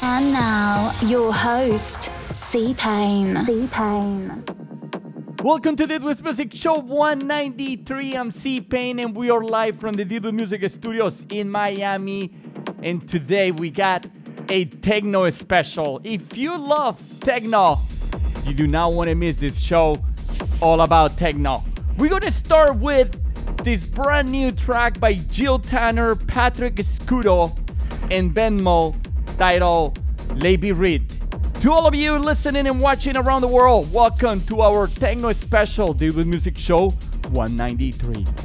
And now, your host, C-Pain. Welcome to Did With Music Show 193. I'm C-Pain and we are live from the Did With Music Studios in Miami. And today we got a techno special. If you love techno, you do not want to miss this show all about techno. We're going to start with this brand new track by Jill Tanner, Patrick Scudo, and Venmo titled Lady Reed. To all of you listening and watching around the world, welcome to our techno special Did With Music Show 193.